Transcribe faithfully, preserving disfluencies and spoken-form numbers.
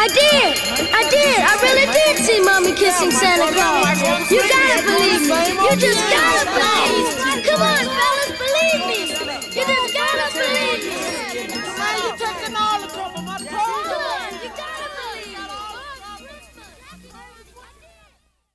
I did. I did. I really did see Mommy kissing Santa Claus. You gotta believe me. You just gotta believe. Come on, fellas.